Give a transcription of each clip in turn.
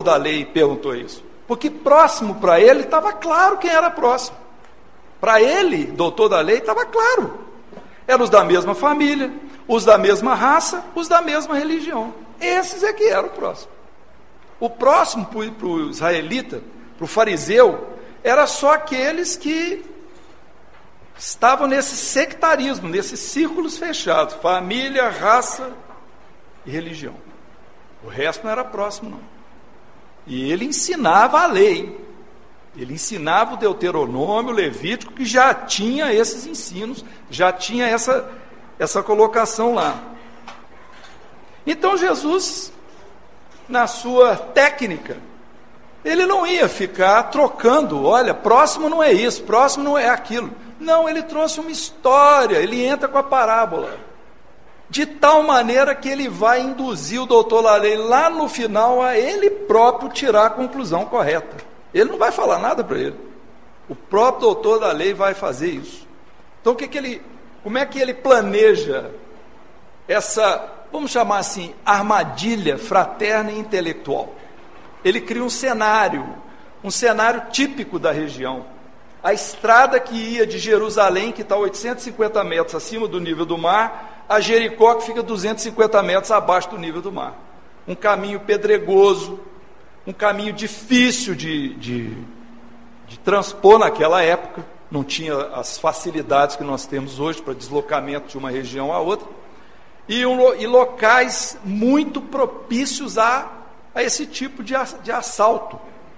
da lei perguntou isso? Porque próximo para ele estava claro quem era próximo. Para ele, doutor da lei, estava claro. Eram os da mesma família, os da mesma raça, os da mesma religião. Esses é que eram o próximo. O próximo para o israelita, para o fariseu, era só aqueles que estavam nesse sectarismo, nesses círculos fechados, família, raça e religião. O resto não era próximo, não. E ele ensinava a lei, ele ensinava o Deuteronômio, o Levítico, que já tinha esses ensinos, já tinha essa colocação lá. Então Jesus, na sua técnica, ele não ia ficar trocando, olha, próximo não é isso, próximo não é aquilo. Não, ele trouxe uma história, ele entra com a parábola, de tal maneira que ele vai induzir o doutor da lei lá no final a ele próprio tirar a conclusão correta. Ele não vai falar nada para ele. O próprio doutor da lei vai fazer isso. Então como é que ele planeja essa, vamos chamar assim, armadilha fraterna e intelectual? Ele cria um cenário típico da região. A estrada que ia de Jerusalém, que está 850 metros acima do nível do mar, a Jericó, que fica 250 metros abaixo do nível do mar. Um caminho pedregoso, um caminho difícil de transpor naquela época, não tinha as facilidades que nós temos hoje para deslocamento de uma região a outra, e locais muito propícios a esse tipo de assalto.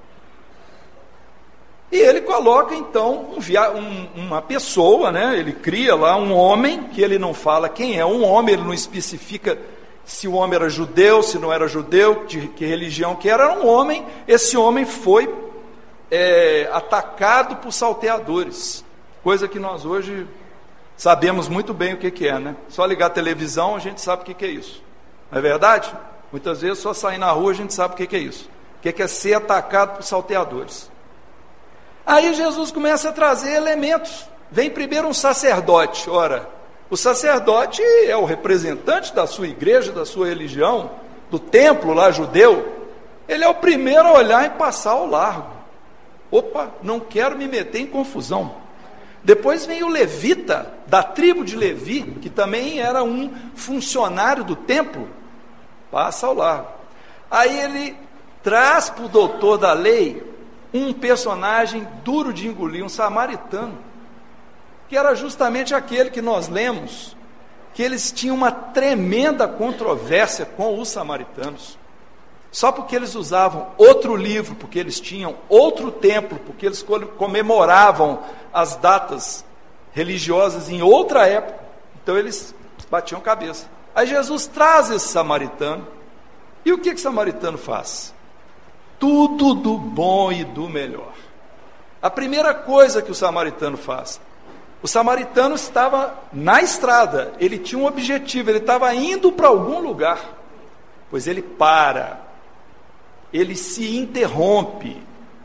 E ele coloca então uma pessoa, né? Ele cria lá um homem, que ele não fala quem é um homem, ele não especifica se o homem era judeu, se não era judeu, de que religião que era um homem. Esse homem foi atacado por salteadores, coisa que nós hoje sabemos muito bem o que é, né? Só ligar a televisão a gente sabe o que é isso, não é verdade? Muitas vezes só sair na rua a gente sabe o que é isso, o que é ser atacado por salteadores. Aí Jesus começa a trazer elementos. Vem primeiro um sacerdote. Ora, o sacerdote é o representante da sua igreja, da sua religião, do templo lá judeu. Ele é o primeiro a olhar e passar ao largo. Opa, não quero me meter em confusão. Depois vem o levita, da tribo de Levi, que também era um funcionário do templo. Passa ao largo. Aí ele traz para o doutor da lei um personagem duro de engolir, um samaritano, que era justamente aquele que nós lemos, que eles tinham uma tremenda controvérsia com os samaritanos, só porque eles usavam outro livro, porque eles tinham outro templo, porque eles comemoravam as datas religiosas em outra época, então eles batiam cabeça. Aí Jesus traz esse samaritano, e o que o samaritano faz? Tudo do bom e do melhor. A primeira coisa que o samaritano faz, o samaritano estava na estrada, ele tinha um objetivo, ele estava indo para algum lugar, pois ele para, ele se interrompe,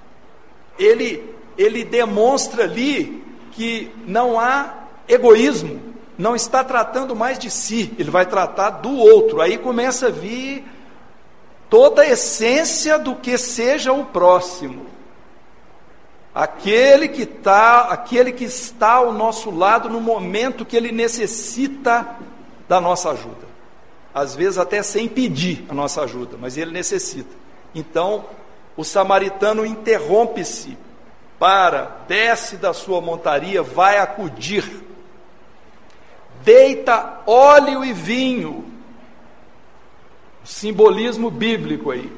ele demonstra ali que não há egoísmo, não está tratando mais de si, ele vai tratar do outro. Aí começa a vir toda a essência do que seja o próximo, aquele que está ao nosso lado no momento que ele necessita da nossa ajuda, às vezes até sem pedir a nossa ajuda, mas ele necessita. Então o samaritano interrompe-se, desce da sua montaria, vai acudir, deita óleo e vinho, simbolismo bíblico aí.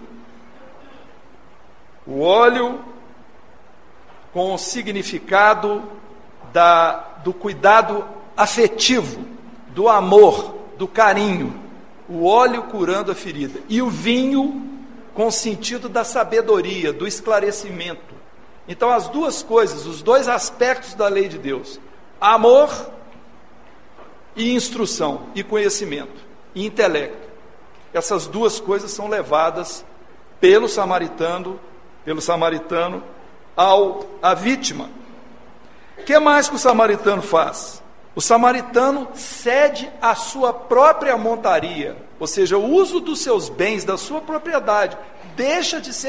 O óleo com o significado do cuidado afetivo, do amor, do carinho. O óleo curando a ferida. E o vinho com o sentido da sabedoria, do esclarecimento. Então as duas coisas, os dois aspectos da lei de Deus: amor e instrução, e conhecimento, e intelecto. Essas duas coisas são levadas pelo samaritano à vítima. O que mais que o samaritano faz? O samaritano cede a sua própria montaria, ou seja, o uso dos seus bens, da sua propriedade, deixa de ser